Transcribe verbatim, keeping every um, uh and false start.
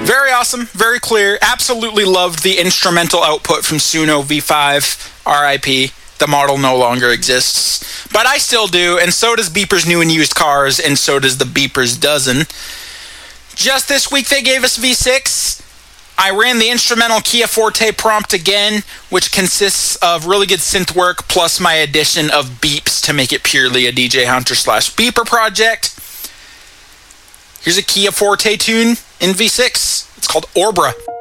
Very awesome, very clear. Absolutely loved the instrumental output from Suno V five, R I P. The model no longer exists. But I still do, and so does Beeper's New and Used Cars, and so does the Beeper's Dozen. Just this week they gave us V six. I ran the instrumental Kia Forte prompt again, which consists of really good synth work plus my addition of beeps to make it purely a D J Hunter slash beeper project. Here's a Kia Forte tune in V six. It's called Orbra.